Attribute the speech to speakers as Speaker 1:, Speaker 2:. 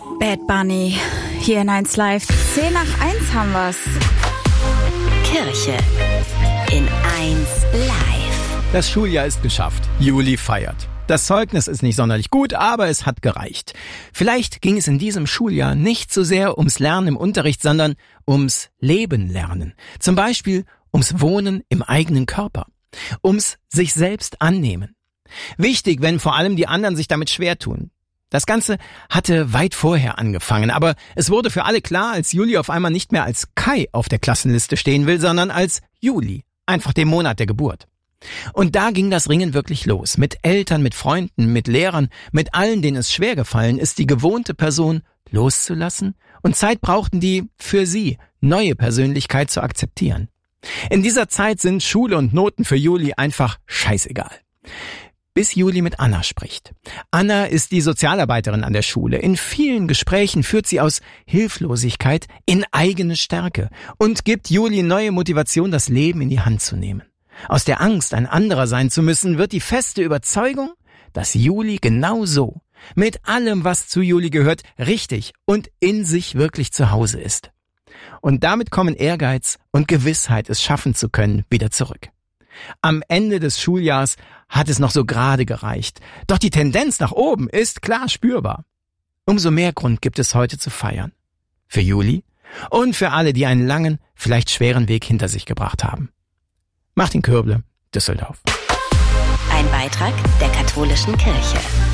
Speaker 1: Bad Bunny, hier in 1 Live. 10 nach 1 haben wir's.
Speaker 2: Kirche in 1 Live.
Speaker 3: Das Schuljahr ist geschafft. Juli feiert. Das Zeugnis ist nicht sonderlich gut, aber es hat gereicht. Vielleicht ging es in diesem Schuljahr nicht so sehr ums Lernen im Unterricht, sondern ums Leben lernen. Zum Beispiel ums Wohnen im eigenen Körper. Ums sich selbst annehmen. Wichtig, wenn vor allem die anderen sich damit schwer tun. Das Ganze hatte weit vorher angefangen, aber es wurde für alle klar, als Juli auf einmal nicht mehr als Kai auf der Klassenliste stehen will, sondern als Juli, einfach dem Monat der Geburt. Und da ging das Ringen wirklich los. Mit Eltern, mit Freunden, mit Lehrern, mit allen, denen es schwer gefallen ist, die gewohnte Person loszulassen, und Zeit brauchten die für sie, neue Persönlichkeit zu akzeptieren. In dieser Zeit sind Schule und Noten für Juli einfach scheißegal. Bis Juli mit Anna spricht. Anna ist die Sozialarbeiterin an der Schule. In vielen Gesprächen führt sie aus Hilflosigkeit in eigene Stärke und gibt Juli neue Motivation, das Leben in die Hand zu nehmen. Aus der Angst, ein anderer sein zu müssen, wird die feste Überzeugung, dass Juli genau so, mit allem, was zu Juli gehört, richtig und in sich wirklich zu Hause ist. Und damit kommen Ehrgeiz und Gewissheit, es schaffen zu können, wieder zurück. Am Ende des Schuljahrs hat es noch so gerade gereicht. Doch die Tendenz nach oben ist klar spürbar. Umso mehr Grund gibt es heute zu feiern. Für Juli und für alle, die einen langen, vielleicht schweren Weg hinter sich gebracht haben. Martin Kürble, Düsseldorf.
Speaker 2: Ein Beitrag der Katholischen Kirche.